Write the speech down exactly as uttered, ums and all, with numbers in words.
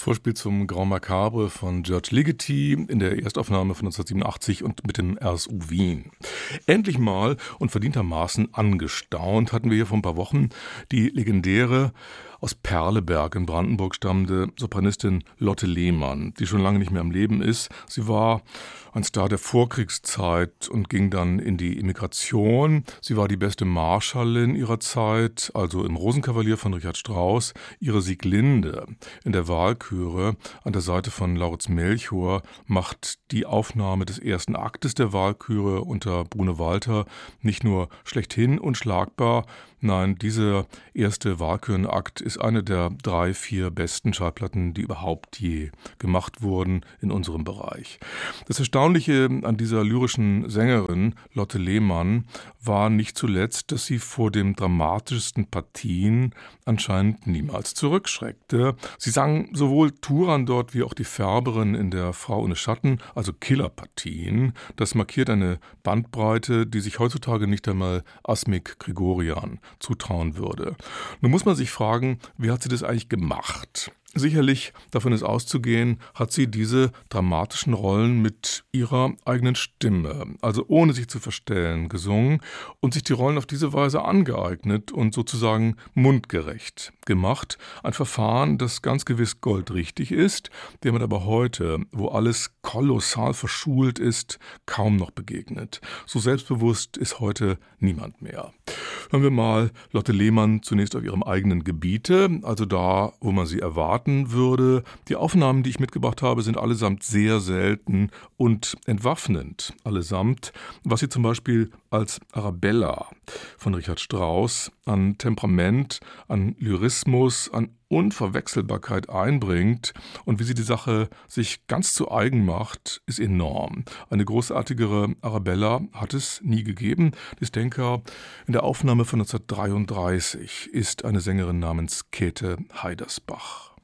Vorspiel zum Grand Macabre von George Ligeti in der Erstaufnahme von neunzehnhundertsiebenundachtzig und mit dem R S U Wien. Endlich mal und verdientermaßen angestaunt hatten wir hier vor ein paar Wochen die legendäre, aus Perleberg in Brandenburg stammende Sopranistin Lotte Lehmann, die schon lange nicht mehr am Leben ist. Sie war ein Star der Vorkriegszeit und ging dann in die Emigration. Sie war die beste Marschallin ihrer Zeit, also im Rosenkavalier von Richard Strauss. Ihre Sieglinde in der Walküre an der Seite von Lauritz Melchior macht die Aufnahme des ersten Aktes der Walküre unter Bruno Walter nicht nur schlechthin unschlagbar. Nein, dieser erste Walkürenakt ist eine der drei, vier besten Schallplatten, die überhaupt je gemacht wurden in unserem Bereich. Das Erstaunliche an dieser lyrischen Sängerin Lotte Lehmann war nicht zuletzt, dass sie vor den dramatischsten Partien anscheinend niemals zurückschreckte. Sie sang sowohl Turandot wie auch die Färberin in der Frau ohne Schatten, also Killerpartien. Das markiert eine Bandbreite, die sich heutzutage nicht einmal Asmik Grigorian zutrauen würde. Nun muss man sich fragen, wie hat sie das eigentlich gemacht? Sicherlich, davon ist auszugehen, hat sie diese dramatischen Rollen mit ihrer eigenen Stimme, also ohne sich zu verstellen, gesungen und sich die Rollen auf diese Weise angeeignet und sozusagen mundgerecht gemacht. Ein Verfahren, das ganz gewiss goldrichtig ist, dem man aber heute, wo alles kolossal verschult ist, kaum noch begegnet. So selbstbewusst ist heute niemand mehr. Hören wir mal Lotte Lehmann zunächst auf ihrem eigenen Gebiete, also da, wo man sie erwarten würde. Die Aufnahmen, die ich mitgebracht habe, sind allesamt sehr selten und entwaffnend. Allesamt, was sie zum Beispiel als Arabella von Richard Strauss an Temperament, an Lyrismus, an Unverwechselbarkeit einbringt und wie sie die Sache sich ganz zu eigen macht, ist enorm. Eine großartigere Arabella hat es nie gegeben. Ich denke, in der Aufnahme von neunzehnhundertdreiunddreißig ist eine Sängerin namens Käthe Heidersbach.